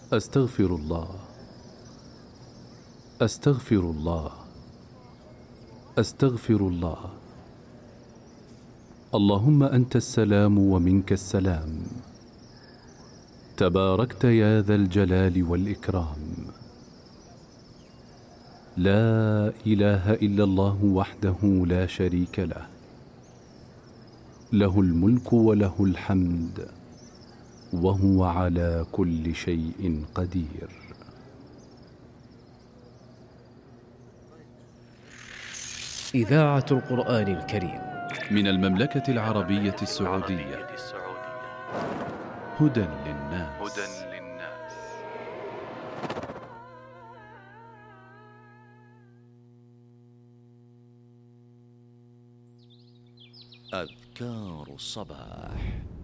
أستغفر الله، أستغفر الله، أستغفر الله. اللهم أنت السلام ومنك السلام، تباركت يا ذا الجلال والإكرام. لا إله إلا الله وحده لا شريك له، له الملك وله الحمد وهو على كل شيء قدير. إذاعة القرآن الكريم من المملكة العربية السعودية. هدى للناس. أذكار الصباح.